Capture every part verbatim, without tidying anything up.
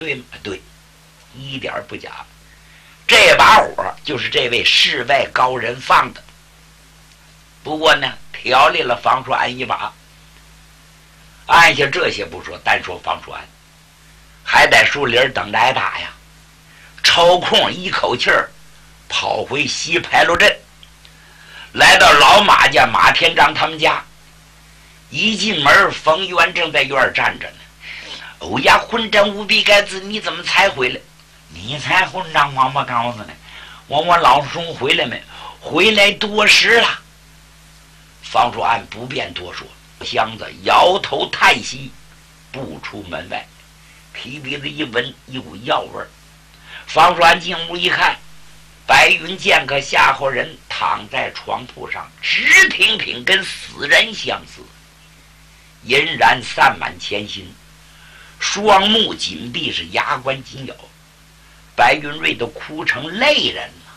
对吗？对，一点不假。这把火就是这位世外高人放的。不过呢，调理了方叔安一把。按下这些不说，单说方叔安，还在树林等着挨打呀。抽空一口气儿跑回西牌楼镇，来到老马家马天章他们家。一进门，冯渊正在院儿站着呢。哦呀，混账无比该子，你怎么才回来？你才混账王八羔子呢！我我老叔回来没？回来多时了。方叔安不便多说，箱子摇头叹息，不出门外，提鼻子一闻，一股药味儿。方叔安进屋一看，白云剑客夏侯人躺在床铺上，直挺挺跟死人相似，银然散满前心，双目紧闭，是牙关紧咬。白云瑞都哭成泪人了。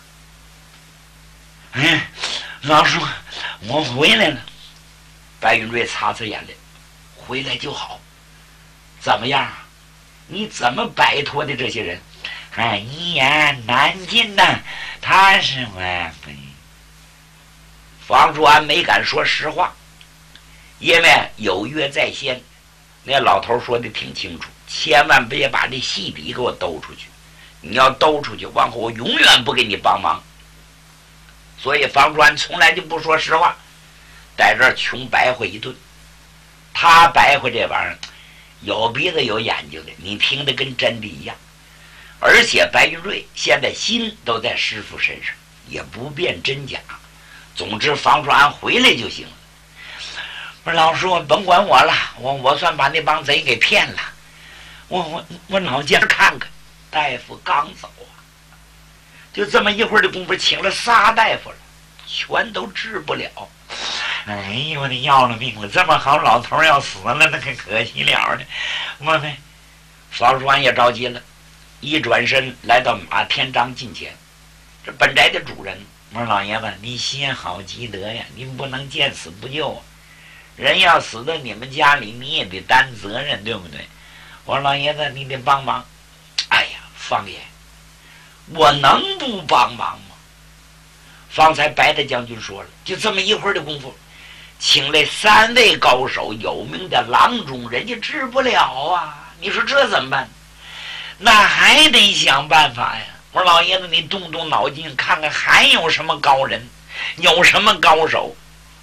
哎，老叔，我回来了。白云瑞擦擦眼泪，回来就好。怎么样？你怎么摆脱的这些人？哎，一言难尽呐，他是万分。方叔安没敢说实话，因为有约在先。那老头说的挺清楚，千万别把这戏底给我兜出去。你要兜出去，往后我永远不给你帮忙。所以方叔安从来就不说实话，在这儿穷白话一顿。他白话这玩意儿有鼻子有眼睛的，你听得跟真的一样。而且白云瑞现在心都在师傅身上，也不辨真假。总之方叔安回来就行了。我说老叔，甭管我了，我我算把那帮贼给骗了。我我我老家看看。大夫刚走啊，就这么一会儿的功夫，请了仨大夫了，全都治不了。哎呦，我的要了命了！这么好老头要死了，那可可惜了呢。我们方叔安也着急了，一转身来到马天章近前。这本宅的主人，我说老爷子，你先好积德呀，您不能见死不救啊！人要死在你们家里，你也得担责任，对不对？我说老爷子，你得帮忙。哎呀，方爷，我能不帮忙吗？方才白大将军说了，就这么一会儿的功夫，请来三位高手，有名的郎中，人家治不了啊！你说这怎么办？那还得想办法呀！我说老爷子，你动动脑筋，看看还有什么高人，有什么高手？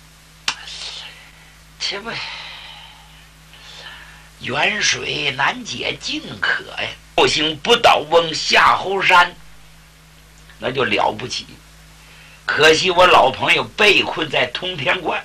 这不，远水难解近渴呀！不行，不倒翁夏侯山，那就了不起。可惜我老朋友被困在通天观。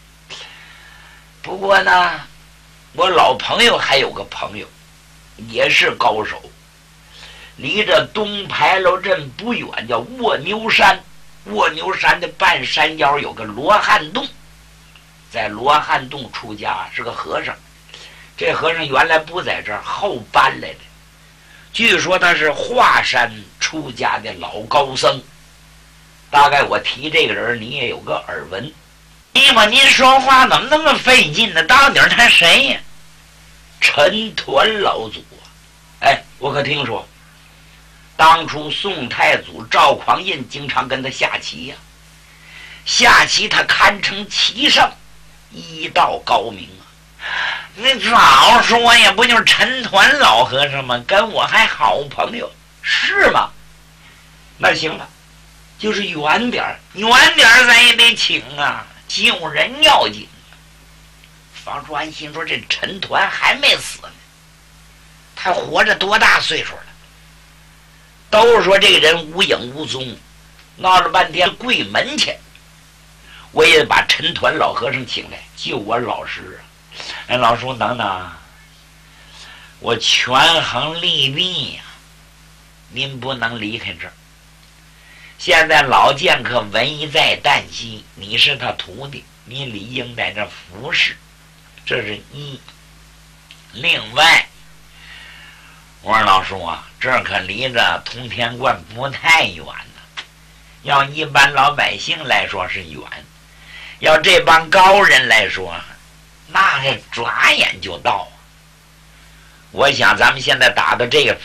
不过呢，我老朋友还有个朋友，也是高手，离着东牌楼镇不远，叫卧牛山。卧牛山的半山腰有个罗汉洞，在罗汉洞出家，是个和尚。这和尚原来不在这儿，后搬来的。据说他是华山出家的老高僧，大概我提这个人你也有个耳闻。哎呀，您说话怎么那么费劲呢？到底他谁呀？陈抟老祖啊！哎，我可听说，当初宋太祖赵匡胤经常跟他下棋呀、啊，下棋他堪称棋圣，医道高明啊。那早说呀，不就是陈抟老和尚吗？跟我还好朋友，是吗？那行了，就是远点儿，远点儿咱也得请啊，救人要紧。方叔安心说，这陈抟还没死呢，他活着多大岁数了？都说这个人无影无踪，闹了半天跪门去，我也把陈抟老和尚请来救我老师啊。哎，老叔等等，我权衡利弊呀、啊，您不能离开这儿。现在老剑客文一在旦夕，你是他徒弟，你理应在这服侍，这是一。另外，我说老叔啊，这儿可离着通天观不太远呢。要一般老百姓来说是远，要这帮高人来说，那是转眼就到。我想咱们现在打到这个